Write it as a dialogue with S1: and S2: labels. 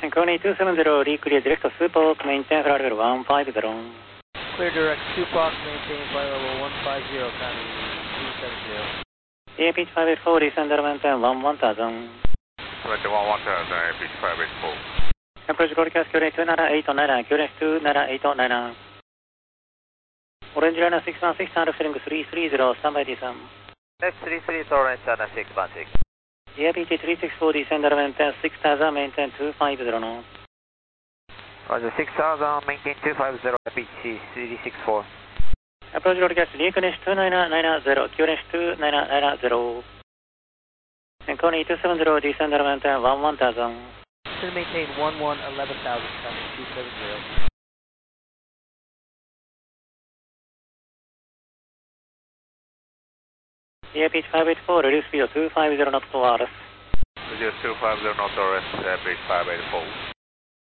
S1: Coney 270, reclear direct to Supok, maintain flight level 150.
S2: Clear direct Supok, maintain flight level 150, Coney 270.
S1: APH 584, descend maintain 1000.
S3: 21,1000, APH 584.
S1: Approach broadcast Current 2789, Current 2789. Orange Liner 616, fitting 330, standby descend.
S2: Next 330, orange Liner 616.
S1: APH 364, descend maintain 6000, maintain 250 knots.
S2: Roger, 6000, maintain 250, APH 364.
S1: Approach broadcast Reconnect 2990, Current 2990. And Coney 270, descend maintain 1000.
S2: Should maintain 11,000, Coney 270.
S1: APH 584, reduce speed of 250 knots to RS.
S3: Reduce 250 knots RS, APH 584.